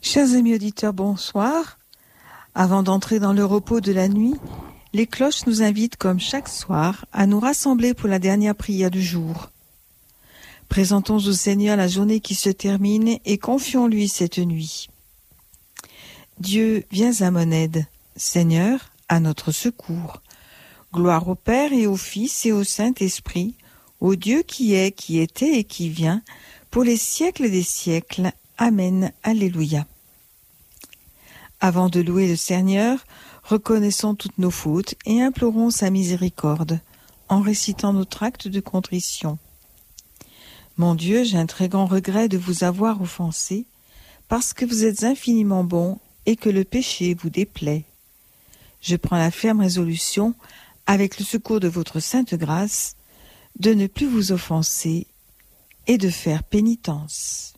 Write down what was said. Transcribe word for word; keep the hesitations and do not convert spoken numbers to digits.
Chers amis auditeurs, bonsoir. Avant d'entrer dans le repos de la nuit, les cloches nous invitent, comme chaque soir, à nous rassembler pour la dernière prière du jour. Présentons au Seigneur la journée qui se termine et confions-lui cette nuit. Dieu, viens à mon aide. Seigneur, à notre secours. Gloire au Père et au Fils et au Saint-Esprit, au Dieu qui est, qui était et qui vient, pour les siècles des siècles. Amen. Alléluia. Avant de louer le Seigneur, reconnaissons toutes nos fautes et implorons sa miséricorde, en récitant notre acte de contrition. Mon Dieu, j'ai un très grand regret de vous avoir offensé, parce que vous êtes infiniment bon et que le péché vous déplaît. Je prends la ferme résolution, avec le secours de votre sainte grâce, de ne plus vous offenser et de faire pénitence.